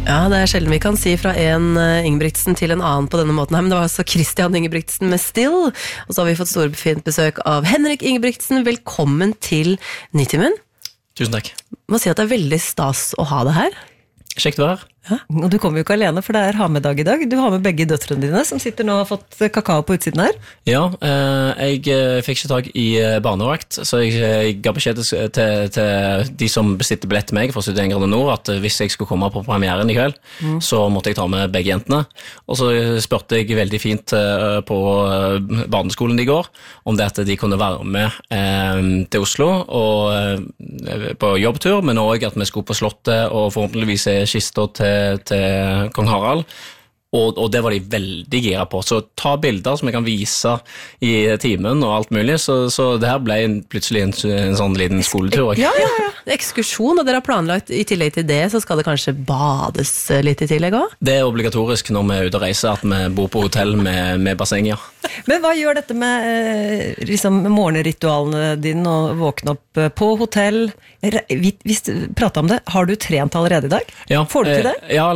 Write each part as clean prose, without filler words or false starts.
Ja, det sjelden vi kan si fra en Ingebrigtsen til en annen på denne måten her, men det var altså Christian Ingebrigtsen med Still, og så har vi fått storfint besøk av Henrik Ingebrigtsen. Velkommen til Nitimen. Tusen takk. Jeg må si at det veldig stas å ha det her. Kjekt å være her. Ja. Og du kommer jo ikke alene, for det har med dag I dag. Du har med begge døtrene dine, som sitter nå og har fått kakao på utsiden her. Ja, jeg fikk ikke tag I barnevakt, så jeg ga beskjed til de som bestilte billett til meg for 71 grader nord, at hvis jeg skulle komme på premieren I kveld, så måtte jeg ta med begge jentene. Og så spurte jeg veldig fint på barneskolen I går, om det at de kunne være med til Oslo og på jobbtur, men også at vi skulle på slottet og forhåpentligvis kista til Kong Harald, og det var de veldig gira på, så ta bilder som jeg kan vise I timen og alt mulig, så det her ble plutselig en sånn liten skoletur. Ja. Ekskursjon, og dere har planlagt I tillegg til det, så skal det kanskje bades litt I tillegg også? Det obligatorisk når vi ute og reiser, at vi bor på hotell med basseng, ja. Men hva gjør dette med liksom, morgenritualene dine, og våkne opp på hotell? Vi pratet om det. Har du trent allerede I dag? Ja, får du til det? Ja,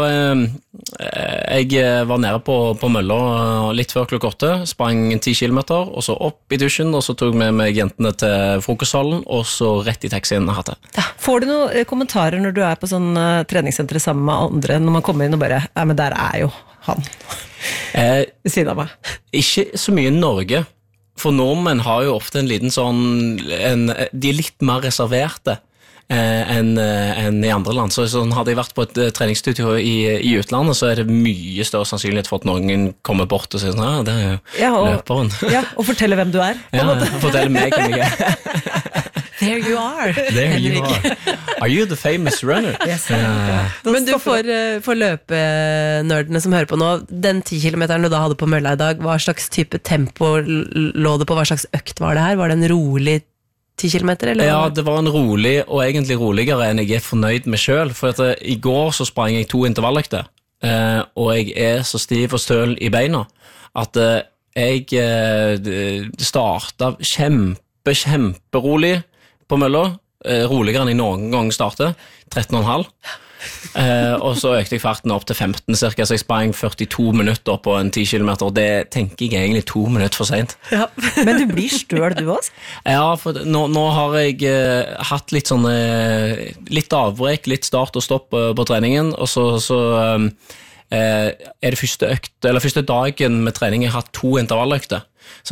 jeg var nede på Mølla litt før klokka 8, sprang 10 kilometer, og så opp I dusjen, og så tok vi med jentene til frokosthallen, og så rett I taxien hatt det. Ja. Får du noen kommentarer når du på sånn treningssenter sammen med andre, når man kommer inn og bare, ja, men der jo han ved siden av meg? Ikke så mye I Norge, for nordmenn har jo ofte en liten sånn, de litt mer reserverte enn I andre land. Så sånn, hadde jeg vært på et treningsstudio I utlandet, så det mye større sannsynlighet for at noen kommer bort og sier sånn, ja, det jo løperen. Ja, og fortelle hvem du Ja, fortelle meg hvem jeg There you are. There you are. Are you the famous runner? Yes. Men du for løpenerdene som hører på nå, den 10 kilometeren du da hadde på mølla I dag, hva slags type tempo lå det på? Hva slags økt var det her? Var det en rolig 10 kilometer? Eller? Ja, det var en rolig, og egentlig roligere enn jeg fornøyd med selv, for at I går så sprang jeg 2 intervalløkter, og jeg så stiv og støl I beina, at jeg startet kjemperolig på mølla, roligere enn jeg noen gang startet, 13,5. Og så økte jeg farten opp til 15 cirka, så jeg sprang 42 minutter på en 10 kilometer, og det tenker jeg egentlig 2 minutter for sent. Ja. Men du blir støl du også? Ja, for nå har jeg hatt litt sånne, litt avbrekk, litt start og stopp på treningen, og så det første dagen med trening jeg har hatt 2 intervalløkter. Så